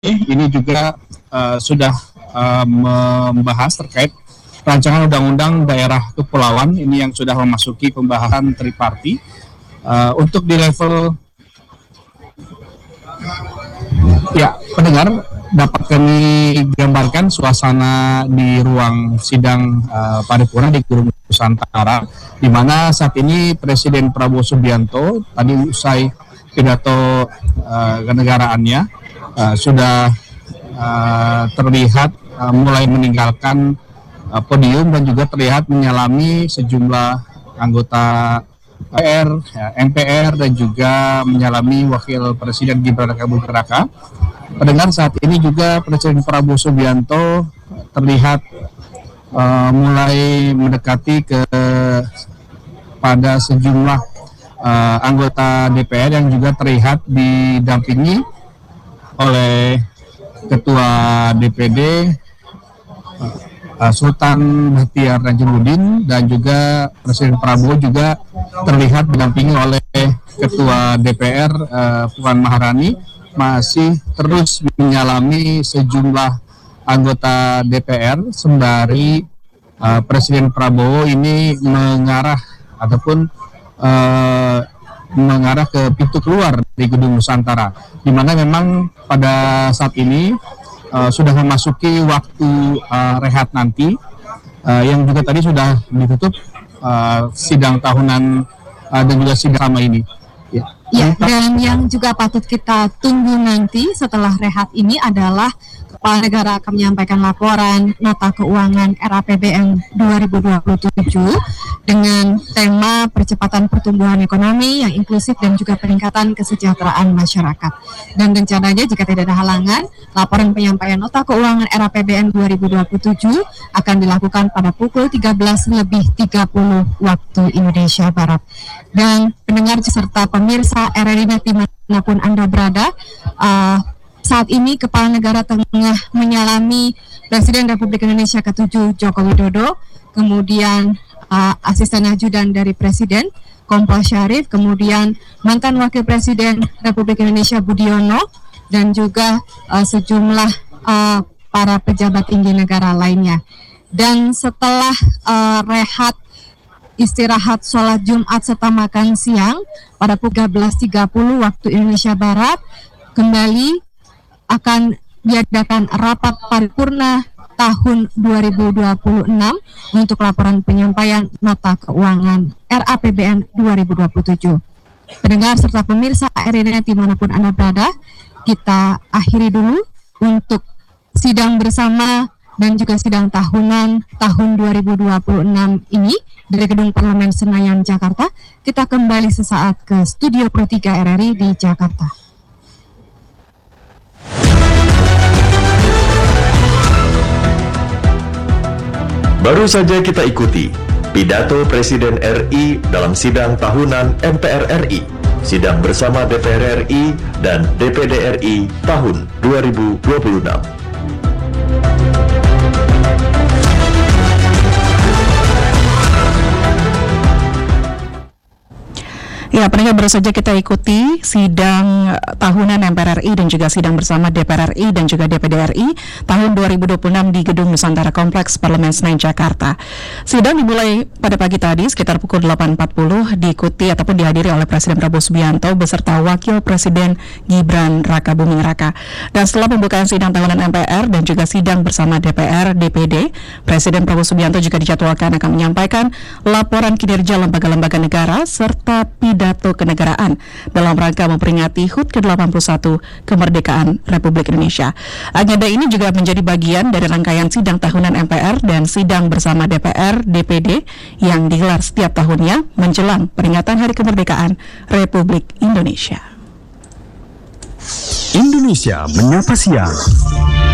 ini juga sudah membahas terkait rancangan undang-undang daerah kepulauan ini yang sudah memasuki pembahasan triparti. Untuk di level pendengar dapat kami gambarkan suasana di ruang sidang paripurna di Gedung Nusantara, di mana saat ini Presiden Prabowo Subianto tadi usai pidato kenegaraannya sudah terlihat mulai meninggalkan podium dan juga terlihat menyalami sejumlah anggota MPR dan juga menyalami Wakil Presiden Gibran Rakabuming Raka. Pendengar, saat ini juga Presiden Prabowo Subianto terlihat mulai mendekati pada sejumlah anggota DPR yang juga terlihat didampingi oleh Ketua DPD Sultan Bahtiar Najamuddin, dan juga Presiden Prabowo juga terlihat didampingi oleh Ketua DPR Puan Maharani, masih terus menyalami sejumlah anggota DPR sembari Presiden Prabowo ini mengarah ke pintu keluar di Gedung Nusantara, di mana memang pada saat ini sudah memasuki waktu rehat nanti, yang juga tadi sudah ditutup sidang tahunan dan juga sidang sama ini. Ya, dan yang juga patut kita tunggu nanti setelah rehat ini adalah Kepala Negara akan menyampaikan laporan nota keuangan RAPBN 2027 dengan tema percepatan pertumbuhan ekonomi yang inklusif dan juga peningkatan kesejahteraan masyarakat. Dan rencananya jika tidak ada halangan, laporan penyampaian nota keuangan RAPBN 2027 akan dilakukan pada pukul 13.30 waktu Indonesia Barat. Dan pendengar serta pemirsa RRI dimanapun Anda berada, saat ini Kepala Negara tengah menyalami Presiden Republik Indonesia ke-7 Joko Widodo, kemudian asisten ajudan dari Presiden Kompol Syarif, kemudian mantan Wakil Presiden Republik Indonesia Budiono, dan juga sejumlah para pejabat tinggi negara lainnya. Dan setelah rehat istirahat sholat Jumat serta makan siang pada pukul 13.30 waktu Indonesia Barat, kembali akan diadakan rapat paripurna tahun 2026 untuk laporan penyampaian nota keuangan RAPBN 2027. Pendengar serta pemirsa RRI dimanapun Anda berada, kita akhiri dulu untuk sidang bersama dan juga sidang tahunan tahun 2026 ini dari Gedung Parlemen Senayan, Jakarta. Kita kembali sesaat ke Studio Pro 3 RRI di Jakarta. Baru saja kita ikuti pidato Presiden RI dalam sidang tahunan MPR RI, sidang bersama DPR RI dan DPD RI tahun 2026. Ya, pendengar, baru saja kita ikuti sidang tahunan MPR RI dan juga sidang bersama DPR RI dan juga DPD RI tahun 2026 di Gedung Nusantara Kompleks Parlemen Senayan, Jakarta. Sidang dimulai pada pagi tadi sekitar pukul 8.40, diikuti ataupun dihadiri oleh Presiden Prabowo Subianto beserta Wakil Presiden Gibran Rakabuming Raka. Dan setelah pembukaan sidang tahunan MPR dan juga sidang bersama DPR, DPD, Presiden Prabowo Subianto juga dijadwalkan akan menyampaikan laporan kinerja lembaga-lembaga negara serta pidato kenegaraan dalam rangka memperingati HUT ke-81 kemerdekaan Republik Indonesia. Agenda ini juga menjadi bagian dari rangkaian sidang tahunan MPR dan sidang bersama DPR, DPD yang digelar setiap tahunnya menjelang peringatan Hari Kemerdekaan Republik Indonesia. Indonesia Menyapa Siang.